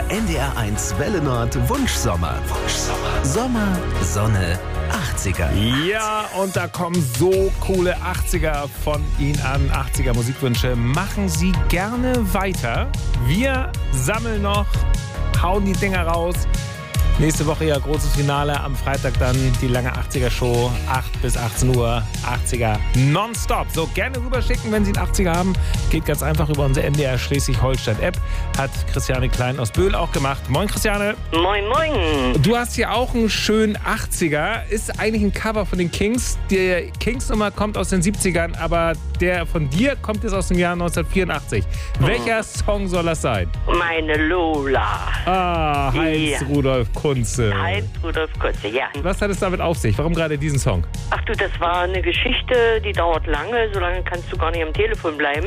NDR1 Welle Nord Wunschsommer. Sommer, Sonne, 80er. Ja, und da kommen so coole 80er von Ihnen an. 80er Musikwünsche. Machen Sie gerne weiter. Wir sammeln noch, hauen die Dinger raus. Nächste Woche ja großes Finale. Am Freitag dann die lange 80er-Show. 8 bis 18 Uhr. 80er nonstop. So, gerne rüberschicken, wenn Sie einen 80er haben. Geht ganz einfach über unsere NDR Schleswig-Holstein-App. Hat Christiane Klein aus Böhl auch gemacht. Moin, Christiane. Moin, moin. Du hast hier auch einen schönen 80er. Ist eigentlich ein Cover von den Kings. Die Kings-Nummer kommt aus den 70ern, aber der von dir kommt jetzt aus dem Jahr 1984. Welcher Song soll das sein? Meine Lola. Ah, Heinz-Rudolf Kunze. Heinz-Rudolf Kunze, ja. Was hat es damit auf sich? Warum gerade diesen Song? Ach du, das war eine Geschichte, die dauert lange. So lange kannst du gar nicht am Telefon bleiben.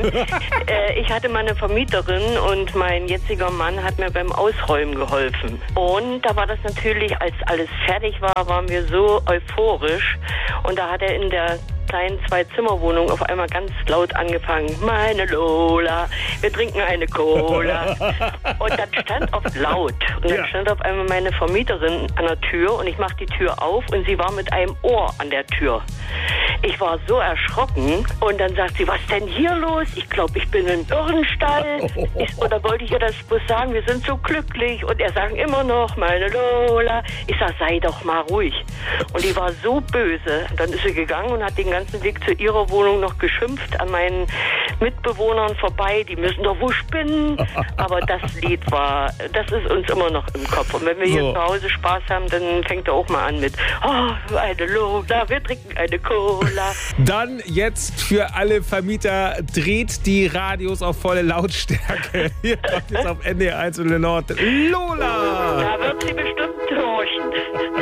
Ich hatte meine Vermieterin und mein jetziger Mann hat mir beim Ausräumen geholfen. Und da war das natürlich, als alles fertig war, waren wir so euphorisch. Und da hat er in der kleinen Zwei-Zimmer-Wohnung auf einmal ganz laut angefangen. Meine Lola, wir trinken eine Cola. Und dann stand auf laut. Und dann stand auf einmal meine Vermieterin an der Tür und ich mache die Tür auf und sie war mit einem Ohr an der Tür. Ich war so erschrocken und dann sagt sie, was denn hier los? Ich glaube, ich bin im Irrenstall. Oder wollte ich ihr das bloß sagen, wir sind so glücklich. Und er sagt immer noch, meine Lola. Ich sag, sei doch mal ruhig. Und die war so böse. Und dann ist sie gegangen und hat den ganzen Weg zu ihrer Wohnung noch geschimpft an meinen Mitbewohnern vorbei. Die müssen doch wo spinnen. Aber das Lied das ist uns immer noch im Kopf. Und wenn wir hier zu Hause Spaß haben, dann fängt er auch mal an mit, oh, eine Lola, wir trinken eine Cola. Dann jetzt für alle Vermieter, dreht die Radios auf volle Lautstärke. Hier kommt jetzt auf NDR1 und Nord Lola. Da wird sie bestimmt horchen.